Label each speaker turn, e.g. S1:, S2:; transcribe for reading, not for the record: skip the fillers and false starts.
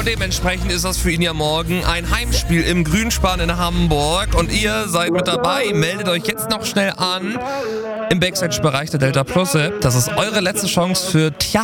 S1: Und dementsprechend ist das für ihn ja morgen ein Heimspiel im Grünspan in Hamburg. Und ihr seid mit dabei. Meldet euch jetzt noch schnell an im Backstage-Bereich der Delta Plus. Das ist eure letzte Chance für